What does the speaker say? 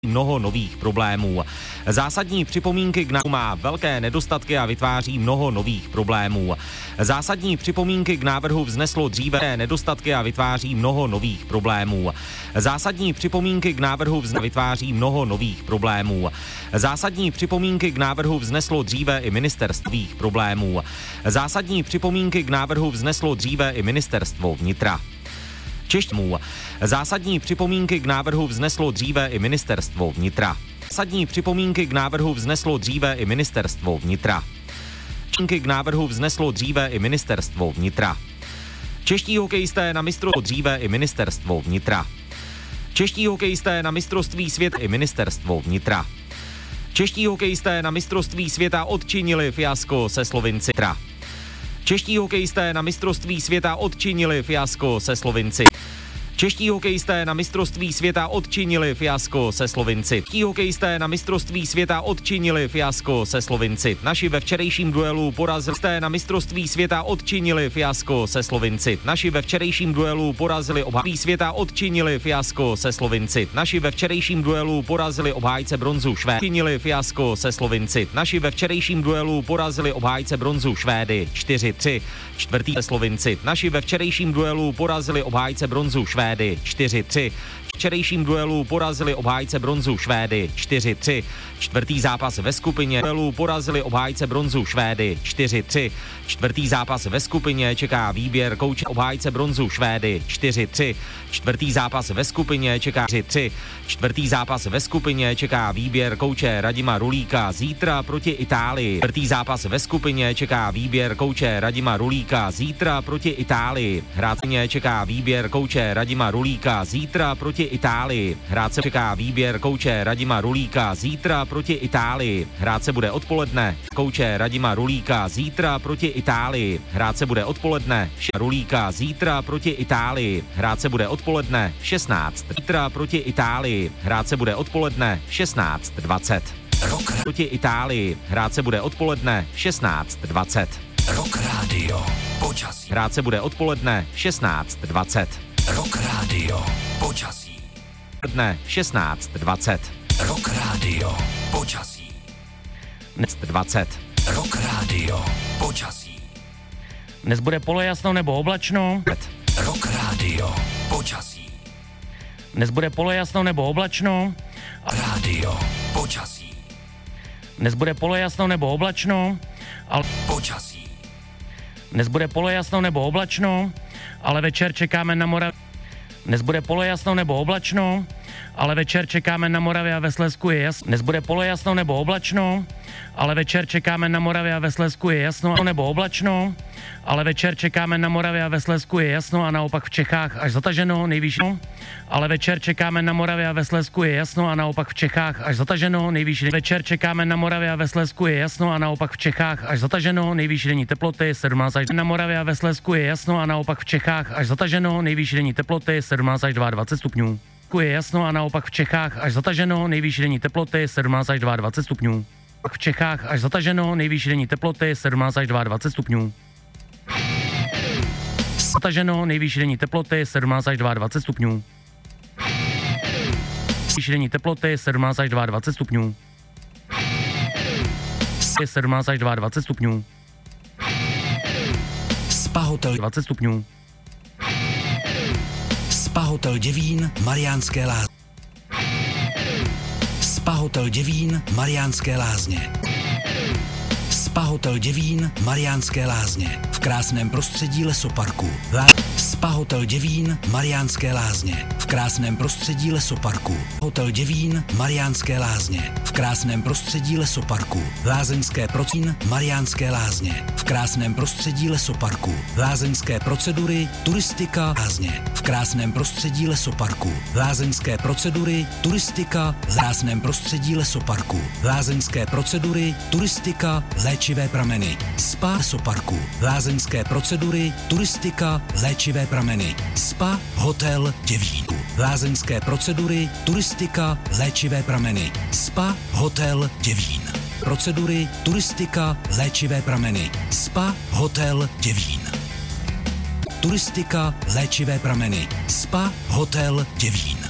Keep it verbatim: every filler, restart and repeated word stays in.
mnoho nových problémů. Zásadní připomínky k návrhu má velké nedostatky a vytváří mnoho nových problémů. Zásadní připomínky k návrhu vzneslo dříve nedostatky a vytváří mnoho nových problémů. Zásadní připomínky k návrhu vzneslo vytváří mnoho nových problémů. Zásadní připomínky k návrhu vzneslo dříve i ministerstvích problémů. Zásadní připomínky k návrhu vzneslo dříve i ministerstvo vnitra. Češtmů. Zásadní připomínky k návrhu vzneslo dříve i ministerstvo vnitra. Zásadní připomínky k návrhu vzneslo dříve i ministerstvo vnitra. Připomínky k návrhu vzneslo dříve i ministerstvo vnitra. Čeští hokejisté na mistrovství dříve i ministerstvo vnitra. Čeští hokejisté na mistrovství světa i ministerstvo vnitra. Čeští hokejisté na mistrovství světa odčinili fiasko se Slovinci. Čeští hokejisté na mistrovství světa odčinili fiasko se Slovinci. Čeští hokejisté na mistrovství světa odčinili fiasko se Slovinci. Čeští hokejisté na mistrovství světa odčinili fiasko se Slovinci. Naši ve včerejším duelu porazili na mistrovství světa odčinili fiasko se Slovinci. Naši ve včerejším duelu porazili obhájce světa odčinili fiasko se Slovinci. Naši ve včerejším duelu porazili obhájce bronzu Švédy. Odčinili fiasko se Slovinci. Naši ve včerejším duelu porazili obhájce bronzu Švédy čtyři tři. Čtvrtý se Slovinci. Naši ve včerejším duelu porazili obhájce bronzu Švédy čtyři tři. Včerejším duelu porazili obhájce bronzu Švédy čtyři tři. Čtvrtý zápas ve skupině duelu porazili obhájce bronzu Švédy čtyři tři. Čtvrtý zápas ve skupině čeká výběr kouče obhájce bronzu Švédy čtyři tři. Čtvrtý zápas ve skupině čeká tři tři. Čtvrtý zápas ve skupině čeká výběr kouče Radima Rulíka zítra proti Itálii. Čtvrtý zápas ve skupině čeká výběr kouče Radima Rulíka zítra proti Itálii. Hrát se čeká výběr kouče Radima Rulíka zítra proti Itálii. Hrát se čeká výběr kouče Radima Rulíka zítra proti Itálii. Hrát se bude odpoledne. Kouče Radima Rulíka zítra proti Itálii. Hrát se bude odpoledne. Rulíka zítra proti Itálii. Hrát se bude odpoledne šestnáct. Zítra proti Itálii. Hrát se bude odpoledne šestnáct dvacet. Rock proti Itálii. Hrát se bude odpoledne šestnáct dvacet. Rock Radio. Počasí. Hrát se bude odpoledne šestnáct dvacet. Rock Radio. Počasí. Dne šestnáct dvacet. Rock Radio. Počasí. dvacet. Rock Radio. Počasí. Dnes bude polojasno nebo oblačno. Rock Radio. Počasí. Dnes bude polojasno nebo oblačno. Radio. Počasí. Dnes bude polojasno nebo oblačno. Ale... Počasí. Dnes bude polojasno nebo oblačno, ale večer čekáme na Moravě. Dnes bude polojasno nebo oblačno, ale večer čekáme na Moravě a ve Slezsku je jasno. Dnes bude polojasno nebo oblačno, ale večer čekáme na Moravě a ve Slezsku je jasno nebo oblačno, ale večer čekáme na Moravě a ve Slezsku je jasno a naopak v Čechách až zataženo, nejvyšší. Ale večer čekáme na Moravě a ve Slezsku je jasno a naopak v Čechách až zataženo, nejvyšší. Večer čekáme na Moravě a ve Slezsku je jasno a naopak v Čechách až zataženo, nejvyšší denní teploty sedmnáct až na Moravě a ve Slezsku je jasno a naopak v Čechách až zataženo, nejvyšší denní teploty sedmnáct až dvacet dva stupňů. Je jasno a naopak v Čechách až zataženo, nejvyšší denní teploty sedmnáct až dvacet dva stupňů. V Čechách až zataženo, nejvyšší denní teploty sedmnáct až dvacet dva stupňů. Zataženo, nejvyšší denní teploty sedmnáct až dvacet dva stupňů. Nejvyšší denní teploty sedmnáct až dvacet dva stupňů. sedmnáct až dvacet dva stupňů. Spa Hotel dvacet stupňů. Spa Hotel Děvín, Mariánské Lázně. Spa Hotel Děvín, Mariánské Lázně. Spa Hotel Děvín, Mariánské Lázně. V krásném prostředí lesoparku. Lá... Spa Hotel Děvín, Mariánské Lázně. V krásném prostředí lesoparku. Hotel Děvín, Mariánské Lázně. V krásném prostředí lesoparku. Lázeňské procín, Mariánské Lázně. V krásném prostředí lesoparku. Lázeňské procedury, turistika, lázně. V krásném prostředí lesoparku. Lázeňské procedury, turistika, v krásném prostředí lesoparku. Lázeňské procedury, turistika, léčivé prameny. Spa lesoparku. Lázeňské procedury, turistika, léčivé prameny. Spa Hotel Děvín. Lázeňské procedury, turistika, léčivé prameny. Spa Hotel Děvín. Procedury, turistika, léčivé prameny. Spa Hotel Děvín. Turistika, léčivé prameny. Spa Hotel Děvín.